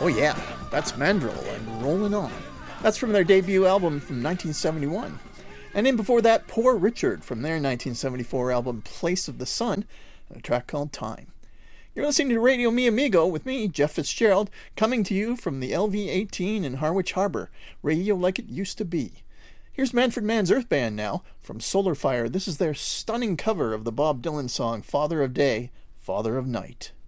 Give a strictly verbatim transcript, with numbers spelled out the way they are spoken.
Oh yeah, that's Mandrill and Rollin' On. That's from their debut album from nineteen seventy-one. And then before that, Poor Richard from their nineteen seventy-four album Place of the Sun, and a track called Time. You're listening to Radio Mi Amigo with me, Jeff Fitzgerald, coming to you from the L V eighteen in Harwich Harbor, radio like it used to be. Here's Manfred Mann's Earth Band now, from Solar Fire. This is their stunning cover of the Bob Dylan song Father of Day, Father of Night.